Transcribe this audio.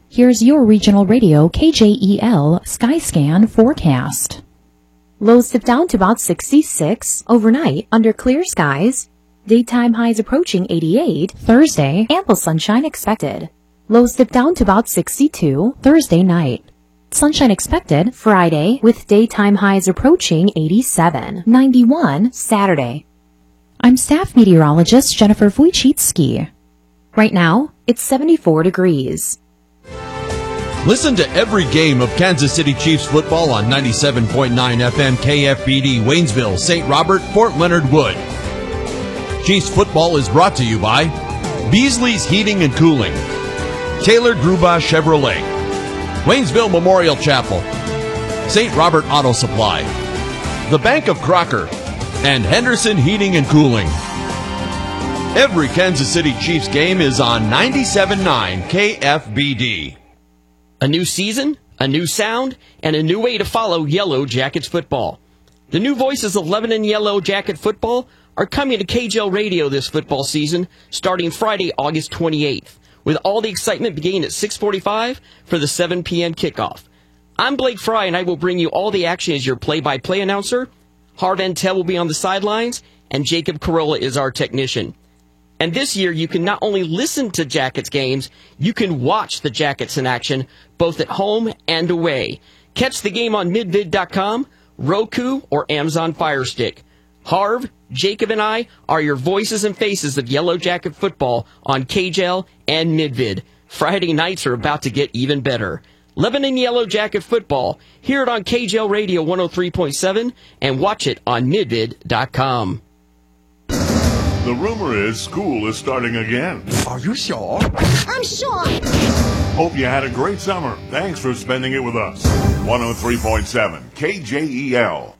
Here's your regional radio KJEL Skyscan forecast. Lows dip down to about 66 overnight under clear skies. Daytime highs approaching 88. Thursday, ample sunshine expected. Lows dip down to about 62 Thursday night. Sunshine expected Friday with daytime highs approaching 87. 91 Saturday. I'm staff meteorologist Jennifer Wojcicki. Right now, it's 74 degrees. Listen to every game of Kansas City Chiefs football on 97.9 FM KFBD, Waynesville, St. Robert, Fort Leonard Wood. Chiefs football is brought to you by Beasley's Heating and Cooling, Taylor Gruba Chevrolet, Waynesville Memorial Chapel, St. Robert Auto Supply, the Bank of Crocker, and Henderson Heating and Cooling. Every Kansas City Chiefs game is on 97.9 KFBD. A new season, a new sound, and a new way to follow Yellow Jackets football. The new voices of Lebanon Yellow Jacket football are coming to KJL Radio this football season, starting Friday, August 28th, with all the excitement beginning at 6:45 for the 7 p.m. kickoff. I'm Blake Fry, and I will bring you all the action as your play-by-play announcer. Harv Antel will be on the sidelines, and Jacob Carolla is our technician. And this year, you can not only listen to Jackets games, you can watch the Jackets in action, both at home and away. Catch the game on midvid.com, Roku, or Amazon Fire Stick. Harv, Jacob, and I are your voices and faces of Yellow Jacket football on KJL and Midvid. Friday nights are about to get even better. Lebanon Yellow Jacket football. Hear it on KJL Radio 103.7 and watch it on midvid.com. The rumor is school is starting again. Are you sure? I'm sure. Hope you had a great summer. Thanks for spending it with us. 103.7 KJEL.